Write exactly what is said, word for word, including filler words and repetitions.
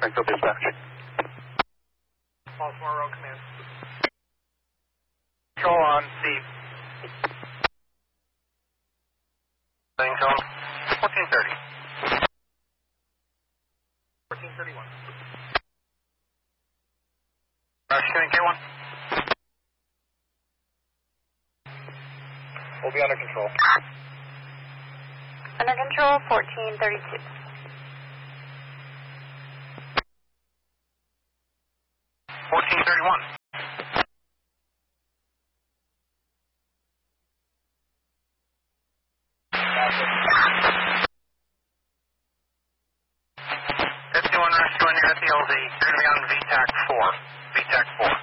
Springfield Dispatch. Baltimore Road Command. Control on Steve. Setting tone. fourteen thirty. fourteen thirty-one. Rescuing K one. We'll be under control. Under control, fourteen thirty-two. fourteen thirty-one. fifty-one rescuing, you're at the L Z. You're going to be on V TAC four. V TAC four.